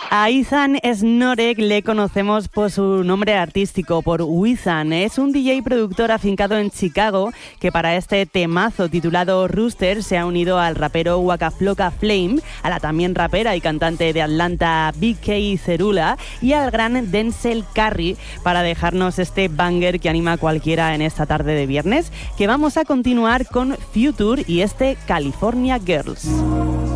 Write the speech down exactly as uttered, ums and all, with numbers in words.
A Ethan Snorek le conocemos por su nombre artístico, por Wizan. Es un D J productor afincado en Chicago que para este temazo titulado Rooster se ha unido al rapero Waka Flocka Flame, a la también rapera y cantante de Atlanta B K Cerula y al gran Denzel Curry para dejarnos este banger que anima a cualquiera en esta tarde de viernes, que vamos a continuar con Future y este California Girls.